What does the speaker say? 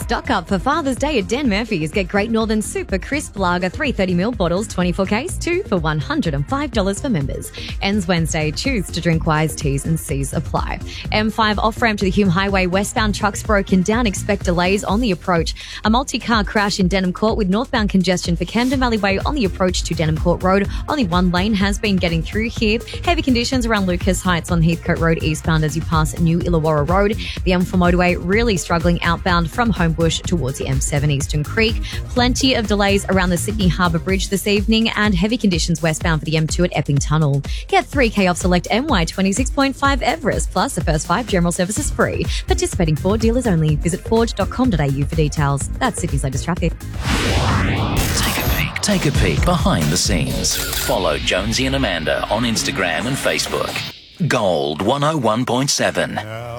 Stock up for Father's Day at Dan Murphy's. Get Great Northern Super Crisp Lager 330ml bottles, 24 case, 2 for $105 for members. Ends Wednesday. Choose to drink wise. T's and C's apply. M5 off-ramp to the Hume Highway. Westbound trucks broken down. Expect delays on the approach. A multi-car crash in Denham Court with northbound congestion for Camden Valley Way on the approach to Denham Court Road. Only one lane has been getting through here. Heavy conditions around Lucas Heights on Heathcote Road eastbound as you pass New Illawarra Road. The M4 motorway really struggling outbound from Homebush towards the M7 Eastern Creek. Plenty of delays around the Sydney Harbour Bridge this evening and heavy conditions westbound for the M2 at Epping Tunnel. Get 3K off select MY 26.5 Everest plus the first 5 general services free. Participating Ford dealers only. Visit ford.com.au for details. That's Sydney's latest traffic. Take a peek behind the scenes. Follow Jonesy and Amanda on Instagram and Facebook. Gold 101.7.